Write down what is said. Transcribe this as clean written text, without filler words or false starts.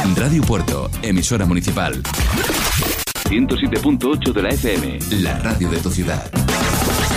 Radio Puerto, emisora municipal. 107.8 de la FM, la radio de tu ciudad.